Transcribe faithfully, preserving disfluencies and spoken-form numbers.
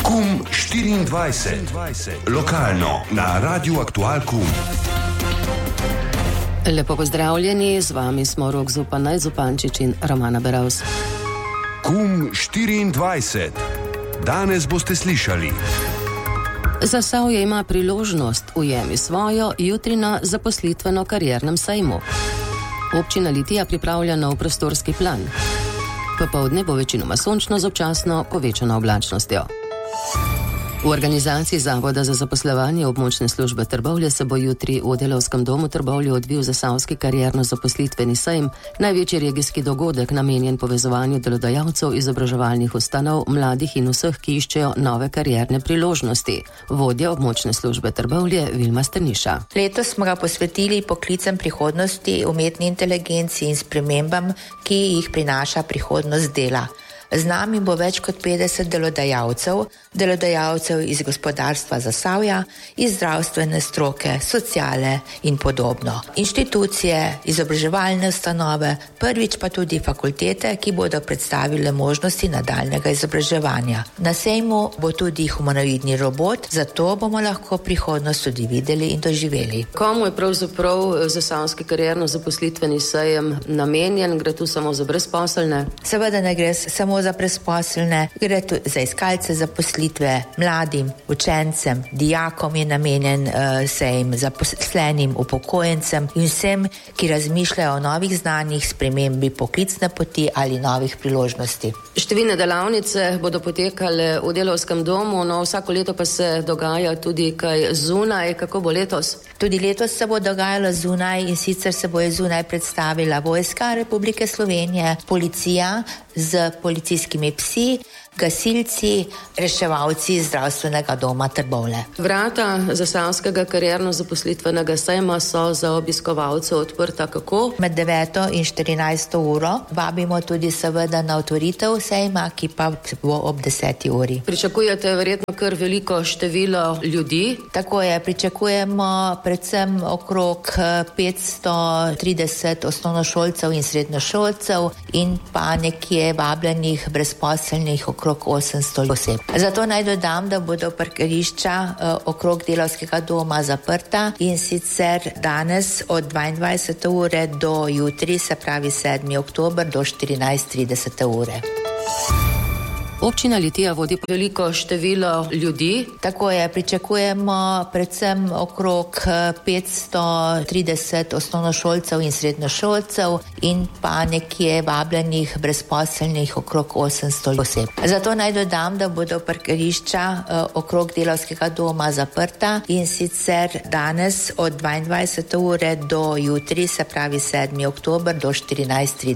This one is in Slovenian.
KUM štiriindvajset. Lokalno na Radiu Aktual KUM. Lepo pozdravljeni, z vami smo Rok Zupan, Zupančič in Romana Beravs. KUM štiriindvajset. Danes boste slišali. Zasavje ima priložnost, ujemi svojo, jutri na zaposlitveno kariernem sejmu. Občina Litija pripravlja nov prostorski plan. Popoldne bo večinoma sončno z občasno povečano oblačnostjo. V organizaciji Zavoda za zaposlovanje območne službe Trbovlje se bo jutri v Delavskem domu Trbovlje odvil zasavski karierno-zaposlitveni sejem, največji regijski dogodek namenjen povezovanju delodajalcev, izobraževalnih ustanov, mladih in vseh, ki iščejo nove karierne priložnosti. Vodja območne službe Trbovlje Vilma Strniša. Letos smo ga posvetili poklicem prihodnosti, umetni inteligenci in spremembam, ki jih prinaša prihodnost dela. Z nami bo več kot petdeset delodajalcev, delodajalcev iz gospodarstva Zasavja, iz zdravstvene stroke, sociale in podobno. Inštitucije, izobraževalne ustanove, prvič pa tudi fakultete, ki bodo predstavile možnosti nadaljnega izobraževanja. Na sejmu bo tudi humanoidni robot, zato bomo lahko prihodnost tudi videli in doživeli. Komu je pravzaprav zasavski karierno-zaposlitveni sejem namenjen? Gre tu samo za brezposelne? Seveda ne gre samo za brezposelne, gre tu za iskalce zaposlitve, mladim, učencem, dijakom je namenjen uh, sejem, zaposlenim, upokojencem in vsem, ki razmišljajo o novih znanjih, spremembi poklicne poti ali novih priložnosti. Številne delavnice bodo potekale v Delavskem domu, no vsako leto pa se dogaja tudi kaj zunaj. Kako bo letos? Tudi letos se bo dogajalo zunaj, in sicer se bo zunaj predstavila Vojska Republike Slovenije, policija z policijskimi psi, gasilci, reševalci zdravstvenega doma Trbovlje. Vrata zasavskega karierno-zaposlitvenega sejma so za obiskovalce odprta kako? Med deveto in štirinajsto uro. Vabimo tudi seveda na otvoritev sejma, ki pa bo ob deseti uri. Pričakujete verjetno kar veliko število ljudi? Tako je, pričakujemo predvsem okrog petsto trideset osnovnošolcev in srednjošolcev in pa nekje vabljenih brezposelnih okrog osemsto oseb. Zato naj dodam, da bodo parkirišča uh, okrog Delavskega doma zaprta, in sicer danes od dvaindvajsete ure do jutri, se pravi sedmi oktober, do štirinajst trideset ure. Občina Litija vodi veliko število ljudi. Tako je, pričakujemo predvsem okrog petsto trideset osnovnošolcev in srednjošolcev in pa nekje vabljenih brezposelnih okrog osemsto oseb. Zato naj dodam, da bodo parkirišča okrog Delavskega doma zaprta, in sicer danes od dvaindvajsete ure do jutri, se pravi sedmi oktober, do štirinajst trideset.